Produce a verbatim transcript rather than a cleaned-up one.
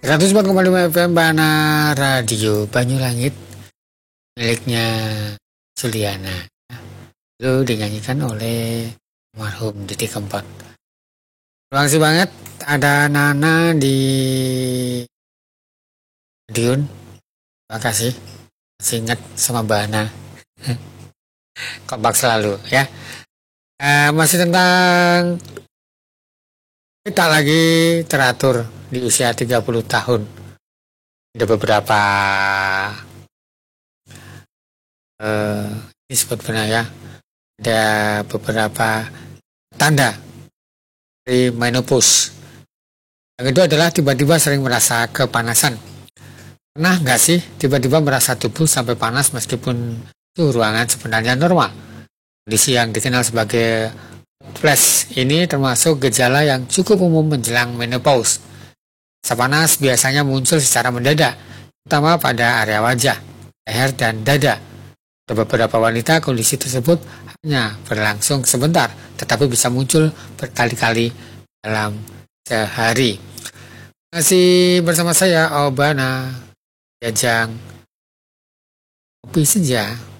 seratus empat koma lima F M Bana Radio Banyulangit miliknya Juliana. Itu dinyanyikan oleh almarhum Didi Kempot. Terima kasih banget ada Nana di Diun. Terima kasih. Masih ingat sama Bana. Kompak selalu ya. Uh, masih tentang kita lagi teratur di usia tiga puluh tahun. Ada beberapa uh, ini sebut benar ya. Ada beberapa tanda dari menopause. Yang kedua adalah tiba-tiba sering merasa kepanasan. Pernah nggak sih tiba-tiba merasa tubuh sampai panas meskipun suhu ruangan sebenarnya normal? Kondisi yang dikenal sebagai flash ini termasuk gejala yang cukup umum menjelang menopause. Rasa panas biasanya muncul secara mendadak, terutama pada area wajah, leher, dan dada. Pada beberapa wanita, kondisi tersebut hanya berlangsung sebentar, tetapi bisa muncul berkali-kali dalam sehari. Masih bersama saya, Obana, Jajang, kopi saja.